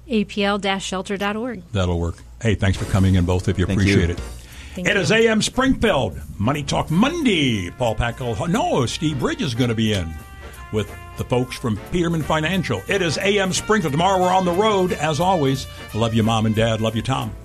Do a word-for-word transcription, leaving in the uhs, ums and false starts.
A P L shelter dot org. That'll work. Hey, thanks for coming in, both of you. Thank Appreciate you. it. Thank it you. is A M Springfield, Money Talk Monday. Paul Packel. No, Steve Bridge is going to be in with the folks from Peterman Financial. It is A M Springfield. Tomorrow we're on the road, as always. Love you, Mom and Dad. Love you, Tom.